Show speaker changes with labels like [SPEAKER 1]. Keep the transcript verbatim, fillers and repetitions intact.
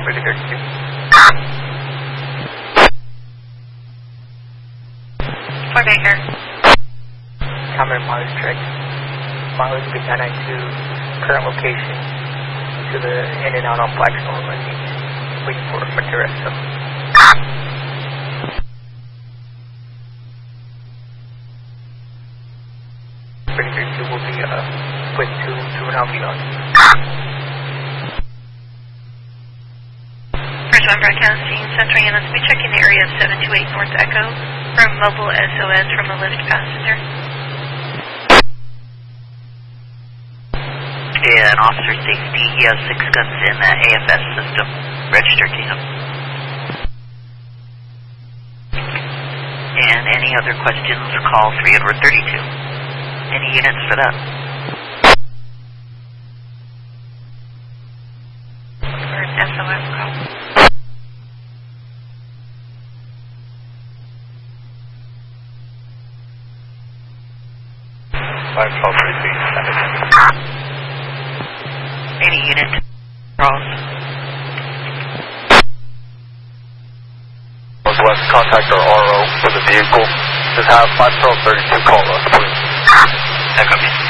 [SPEAKER 1] over to thirty-two.
[SPEAKER 2] Fort Baker.
[SPEAKER 1] Common mileage check. Mileage B nine nine two, current location to the in and out on Blackstone Running. Waiting for Montero. thirty-two will be uh, split to, to an Albion.
[SPEAKER 2] First one broadcasting, Central units, be checking the area of seven two eight North Echo from mobile S O S from a lift passenger.
[SPEAKER 3] And officer safety, he has six guns in the A F S system. Register to him. And any other questions, call three over thirty-two. Any units for that?
[SPEAKER 2] For an S O S call.
[SPEAKER 1] five twelve thirty-three.
[SPEAKER 3] Any unit, Charles?
[SPEAKER 1] Northwest, contact our R O for the vehicle. Just have five twelve thirty-two call us, please.
[SPEAKER 3] Echo.